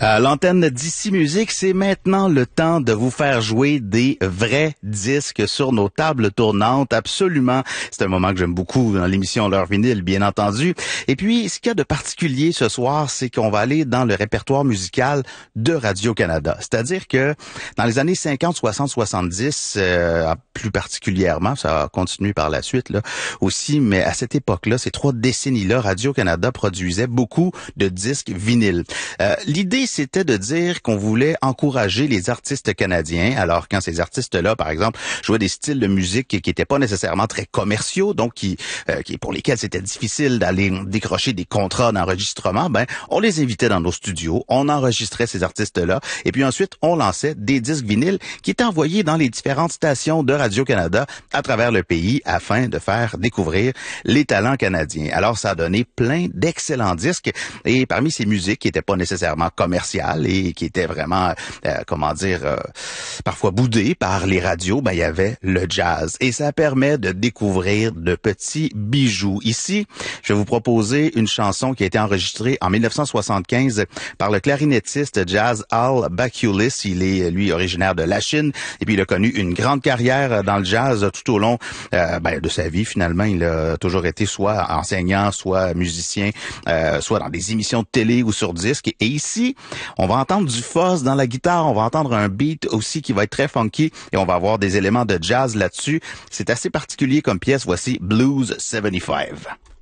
À l'antenne d'Ici Musique, c'est maintenant le temps de vous faire jouer des vrais disques sur nos tables tournantes. Absolument. C'est un moment que j'aime beaucoup dans l'émission L'heure vinyle, bien entendu. Et puis, ce qu'il y a de particulier ce soir, c'est qu'on va aller dans le répertoire musical de Radio-Canada. C'est-à-dire que dans les années 50, 60, 70, plus particulièrement, ça a continué par la suite là aussi, mais à cette époque-là, ces 3 décennies-là, Radio-Canada produisait beaucoup de disques vinyles. L'idée, c'était de dire qu'on voulait encourager les artistes canadiens. Alors, quand ces artistes-là, par exemple, jouaient des styles de musique qui n'étaient pas nécessairement très commerciaux, donc qui pour lesquels c'était difficile d'aller décrocher des contrats d'enregistrement, ben, on les invitait dans nos studios, on enregistrait ces artistes-là, et puis ensuite, on lançait des disques vinyles qui étaient envoyés dans les différentes stations de Radio-Canada à travers le pays afin de faire découvrir les talents canadiens. Alors, ça a donné plein d'excellents disques, et parmi ces musiques qui n'étaient pas nécessairement commerciales et qui étaient vraiment, parfois boudées par les radios, ben, il y avait le jazz. Et ça permet de découvrir de petits bijoux. Ici, je vais vous proposer une chanson qui a été enregistrée en 1975 par le clarinettiste jazz Al Bakulis. Il est, lui, originaire de la Chine, et puis il a connu une grande carrière dans le jazz tout au long de sa vie. Finalement, il a toujours été soit enseignant, soit musicien, soit dans des émissions de télé ou sur disque. Et ici, on va entendre du fuzz dans la guitare, on va entendre un beat aussi qui va être très funky, et on va avoir des éléments de jazz là-dessus. C'est assez particulier comme pièce. Voici Blues 75.